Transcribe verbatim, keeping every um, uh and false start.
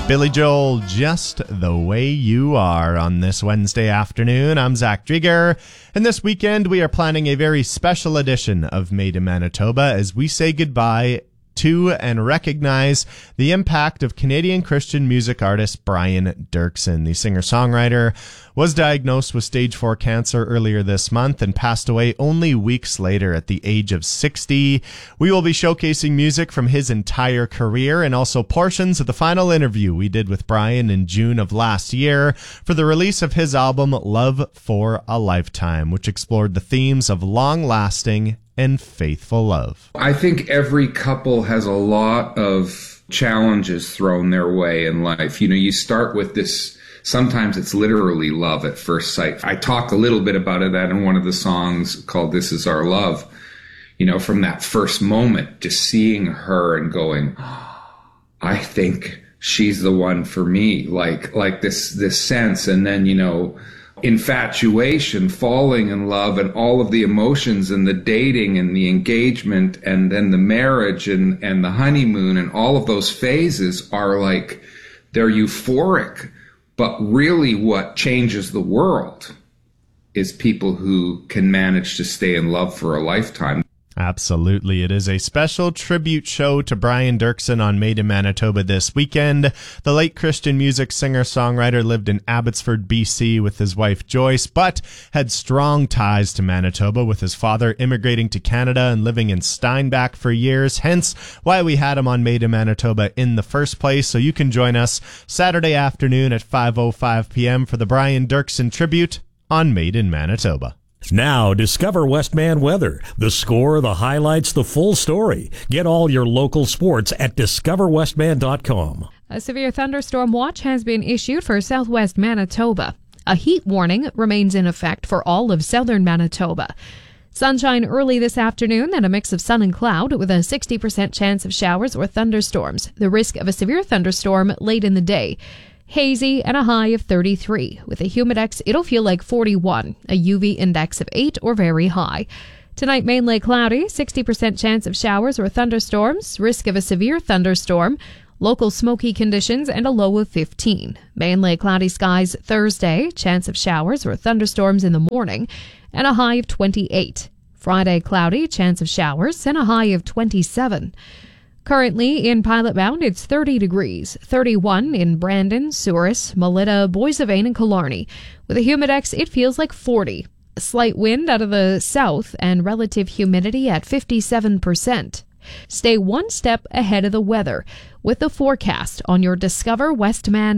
Billy Joel, Just the Way You Are, on this Wednesday afternoon. I'm Zach Drieger, and this weekend we are planning a very special edition of Made in Manitoba as we say goodbye to and recognize the impact of Canadian Christian music artist Brian Doerksen. The singer-songwriter was diagnosed with stage four cancer earlier this month and passed away only weeks later at the age of sixty. We will be showcasing music from his entire career and also portions of the final interview we did with Brian in June of last year for the release of his album Love for a Lifetime, which explored the themes of long-lasting and faithful love. I think every couple has a lot of challenges thrown their way in life. You know, you start with this, sometimes it's literally love at first sight. I talk a little bit about it that in one of the songs called This Is Our Love. You know, from that first moment, just seeing her and going, oh, I think she's the one for me. Like, like this, this sense. And then, you know, infatuation, falling in love, and all of the emotions and the dating and the engagement and then the marriage and, and the honeymoon and all of those phases are like, they're euphoric. But really what changes the world is people who can manage to stay in love for a lifetime. Absolutely. It is a special tribute show to Brian Doerksen on Made in Manitoba this weekend. The late Christian music singer-songwriter lived in Abbotsford, B C with his wife Joyce, but had strong ties to Manitoba, with his father immigrating to Canada and living in Steinbach for years, hence why we had him on Made in Manitoba in the first place. So you can join us Saturday afternoon at five oh five p.m. for the Brian Doerksen tribute on Made in Manitoba. Now, discover Westman weather. The score, the highlights, the full story. Get all your local sports at discover westman dot com. A severe thunderstorm watch has been issued for southwest Manitoba. A heat warning remains in effect for all of southern Manitoba. Sunshine early this afternoon, then a mix of sun and cloud with a sixty percent chance of showers or thunderstorms. The risk of a severe thunderstorm late in the day. Hazy and a high of thirty-three. With a humidex, it'll feel like forty-one, a U V index of eight or very high. Tonight, mainly cloudy, sixty percent chance of showers or thunderstorms, risk of a severe thunderstorm, local smoky conditions, and a low of fifteen. Mainly cloudy skies Thursday, chance of showers or thunderstorms in the morning, and a high of twenty-eight. Friday, cloudy, chance of showers, and a high of twenty-seven. Currently in Pilot Mound, it's thirty degrees, thirty-one in Brandon, Souris, Melita, Boissevain, and Killarney. With a humidex, it feels like forty. A slight wind out of the south and relative humidity at fifty-seven percent. Stay one step ahead of the weather with the forecast on your Discover Westman